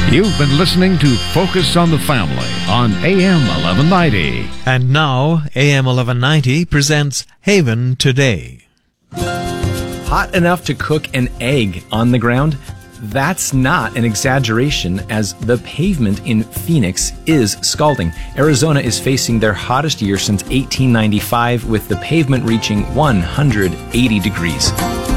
You've been listening to Focus on the Family on AM 1190. And now, AM 1190 presents Haven Today. Hot enough to cook an egg on the ground? That's not an exaggeration, as the pavement in Phoenix is scalding. Arizona is facing their hottest year since 1895, with the pavement reaching 180 degrees.